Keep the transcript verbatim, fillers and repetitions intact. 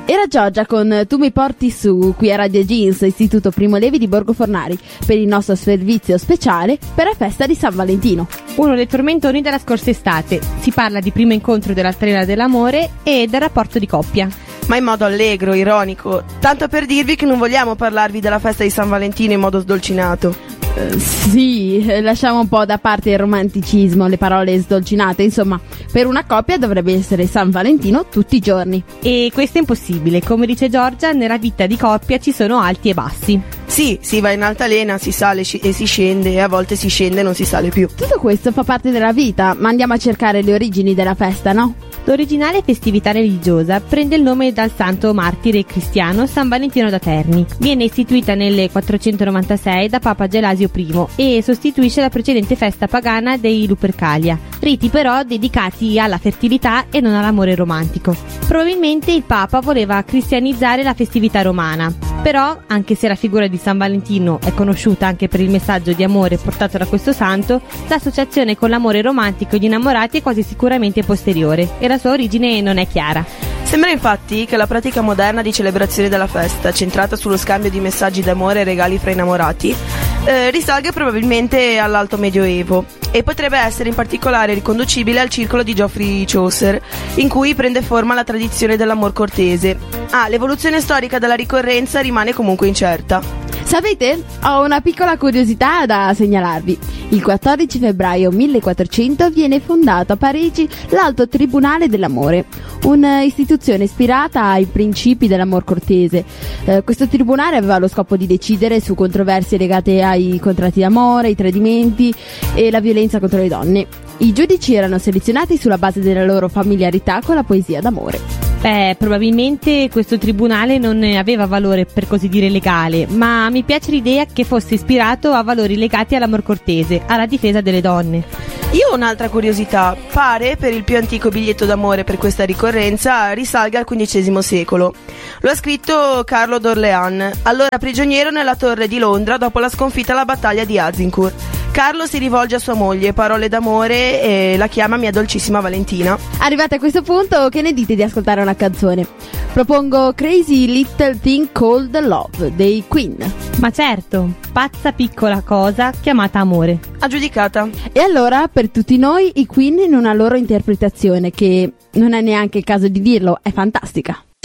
Era Giorgia con Tu mi porti su, qui a Radio Jeans, Istituto Primo Levi di Borgo Fornari, per il nostro servizio speciale per la festa di San Valentino. Uno dei tormentoni della scorsa estate. Si parla di primo incontro dell'altalena dell'amore e del rapporto di coppia. Ma in modo allegro, ironico, tanto per dirvi che non vogliamo parlarvi della festa di San Valentino in modo sdolcinato. Uh, sì, lasciamo un po' da parte il romanticismo, le parole sdolcinate, insomma, per una coppia dovrebbe essere San Valentino tutti i giorni. E questo è impossibile, come dice Giorgia, nella vita di coppia ci sono alti e bassi. Sì, si va in altalena, si sale e si scende, e a volte si scende e non si sale più. Tutto questo fa parte della vita, ma andiamo a cercare le origini della festa, no? L'originale festività religiosa prende il nome dal santo martire cristiano San Valentino da Terni. Viene istituita nel quattrocentonovantasei da Papa Gelasio primo e sostituisce la precedente festa pagana dei Lupercalia, riti però dedicati alla fertilità e non all'amore romantico. Probabilmente il Papa voleva cristianizzare la festività romana, però anche se la figura di San Valentino è conosciuta anche per il messaggio di amore portato da questo santo, l'associazione con l'amore romantico e gli innamorati è quasi sicuramente posteriore e la sua origine non è chiara. Sembra infatti che la pratica moderna di celebrazione della festa, centrata sullo scambio di messaggi d'amore e regali fra innamorati, eh, risalga probabilmente all'Alto Medioevo e potrebbe essere in particolare riconducibile al circolo di Geoffrey Chaucer, in cui prende forma la tradizione dell'amor cortese. Ah, l'evoluzione storica della ricorrenza rimane comunque incerta. Sapete? Ho una piccola curiosità da segnalarvi. Il quattordici febbraio millequattrocento viene fondato a Parigi l'Alto Tribunale dell'Amore, un'istituzione ispirata ai principi dell'amor cortese. Eh, questo tribunale aveva lo scopo di decidere su controversie legate ai contratti d'amore, ai tradimenti e la violenza contro le donne. I giudici erano selezionati sulla base della loro familiarità con la poesia d'amore. Beh, probabilmente questo tribunale non aveva valore per così dire legale, ma mi piace l'idea che fosse ispirato a valori legati all'amor cortese, alla difesa delle donne. Io ho un'altra curiosità. Pare per il più antico biglietto d'amore per questa ricorrenza risalga al quindicesimo secolo. Lo ha scritto Carlo d'Orléans, allora prigioniero nella torre di Londra dopo la sconfitta alla battaglia di Azincourt. Carlo si rivolge a sua moglie, parole d'amore, e la chiama mia dolcissima Valentina. Arrivati a questo punto, che ne dite di ascoltare una canzone? Propongo Crazy Little Thing Called Love dei Queen. Ma certo, pazza piccola cosa chiamata amore. Aggiudicata. E allora, per tutti noi, i Queen in una loro interpretazione che, non è neanche il caso di dirlo, è fantastica.